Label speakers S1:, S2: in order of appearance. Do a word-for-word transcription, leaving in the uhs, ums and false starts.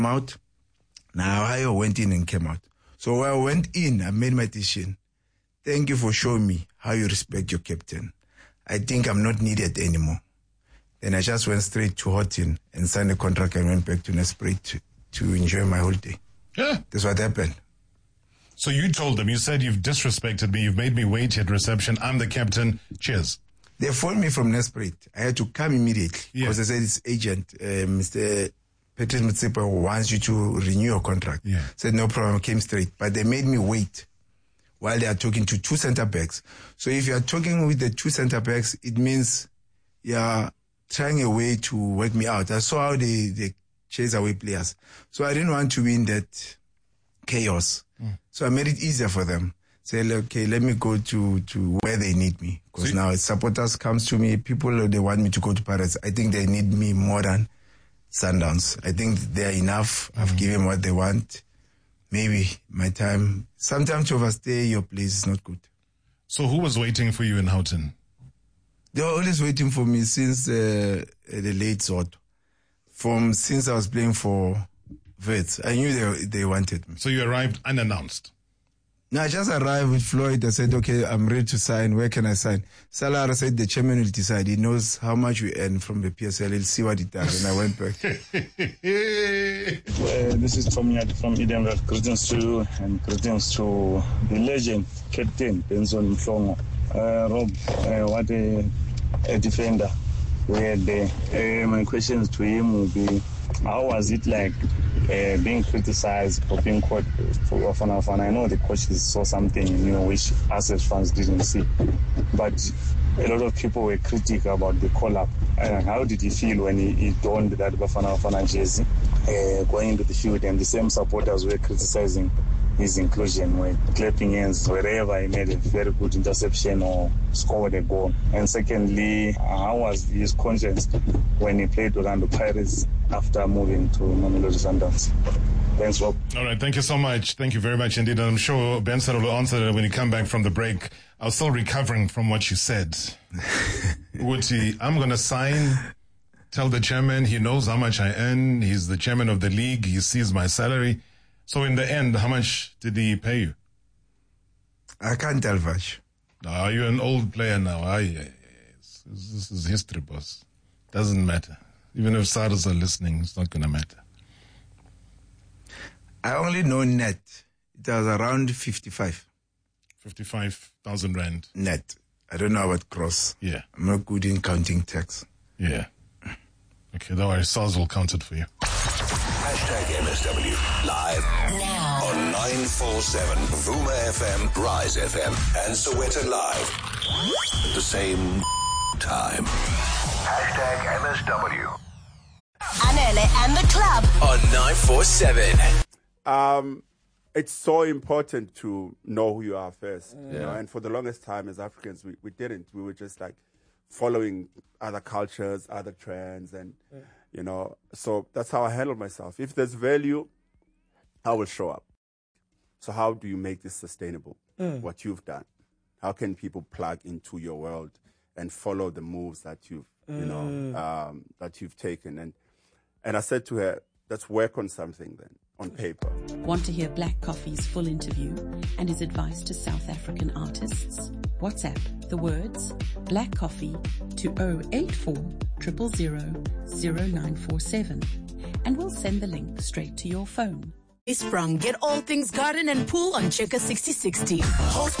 S1: out. Now I went in and came out. So when I went in, I made my decision. Thank you for showing me how you respect your captain. I think I'm not needed anymore. Then I just went straight to Houghton and signed a contract and went back to Nelspruit to, to enjoy my holiday.
S2: Yeah.
S1: That's what happened.
S2: So you told them, you said, you've disrespected me, you've made me wait at reception, I'm the captain, cheers.
S1: They phoned me from Nelspruit. I had to come immediately because
S2: Yeah.
S1: they said his agent, uh, Mister Patrice Motsepe, wants you to renew your contract.
S2: Yeah.
S1: Said no problem, came straight. But they made me wait while they are talking to two centre backs. So if you are talking with the two centre backs, it means you are trying a way to work me out. I saw how they, they chase away players. So I didn't want to win that chaos. Mm. So I made it easier for them. Say, okay, let me go to, to where they need me. Because
S2: See?
S1: now supporters comes to me, people, they want me to go to Paris. I think they need me more than Sundowns. I think they're enough. Mm. I've given what they want. Maybe my time. Sometimes to overstay your place is not good.
S2: So who was waiting for you in Houghton?
S1: They were always waiting for me since uh, the late Zotto. From since I was playing for Wits. I knew they they wanted me.
S2: So you arrived unannounced?
S1: No, I just arrived with Floyd. I said, okay, I'm ready to sign. Where can I sign? Salah said the chairman will decide. He knows how much we earn from the P S L. He'll see what he does. And I went back.
S3: uh, this is Tom Yad from Edenville. Greetings to you and greetings to the legend, Captain Benson Mhlongo. Uh, Rob, uh, what a, a defender we had there. Uh, my questions to him will be, how was it like uh, being criticized for being caught for Bafana Bafana? I know the coaches saw something in you which us as fans didn't see, but a lot of people were critical about the call-up. Uh, how did he feel when he, he donned that Bafana Bafana jersey uh, going into the field, and the same supporters were criticizing his inclusion, were clapping hands wherever he made a very good interception or scored a goal? And secondly, how was his conscience when he played Orlando Pirates after moving to Mamelodi Sundowns? Thanks, Rob.
S2: All right, thank you so much. Thank you very much indeed. And I'm sure Benson will answer that when you come back from the break. I was still recovering from what you said. Uti, I'm going to sign, tell the chairman he knows how much I earn. He's the chairman of the league. He sees my salary. So in the end, how much did he pay you?
S1: I can't tell, Vash.
S2: No, you're an old player now. I, this is history, boss. Doesn't matter. Even if Saras are listening, it's not going to matter.
S1: I only know net. It was around fifty-five.
S2: fifty-five thousand rand.
S1: Net. I don't know about gross.
S2: Yeah.
S1: I'm not good in counting tax.
S2: Yeah. Okay, don't worry. SARS will count it for you.
S4: Hashtag M S W live
S5: now
S4: on nine four seven Vuma F M, Rise F M, and Soweto Live at the same time. Hashtag M S W.
S5: Anele and the club
S4: On nine four seven.
S6: Um, it's so important to know who you are first, yeah. you know. And for the longest time, as Africans, we, we didn't. We were just like following other cultures, other trends, and yeah. you know. So that's how I handle myself. If there's value, I will show up. So how do you make this sustainable? Mm. What you've done, how can people plug into your world and follow the moves that you've, mm. you know, um, that you've taken? And and I said to her, let's work on something then. On paper.
S7: Want to hear Black Coffee's full interview and his advice to South African artists? WhatsApp the words Black Coffee to zero eight four zero zero zero zero nine four seven and we'll send the link straight to your phone.
S5: Sprung. Get all things garden and pool on Checker sixty sixty. Host